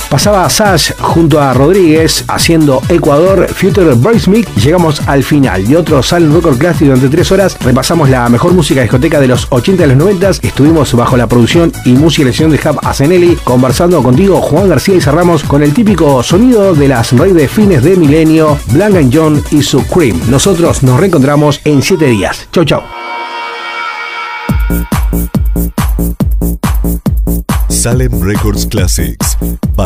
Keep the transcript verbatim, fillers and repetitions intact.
Pasaba Sash junto a Rodríguez haciendo Ecuador, Future Brace Me. Llegamos al final de otro Silent Record Classic. Durante tres horas repasamos la mejor música discoteca de los ochenta y los noventa. Estuvimos bajo la producción y música y elección de Hub Asenelli, conversando contigo, Juan García, y cerramos con el típico sonido de las raíces de fines de milenio, Blanc and John y Supreme. Nosotros nos reencontramos en siete días. Chau, chau. Salem Records Classics by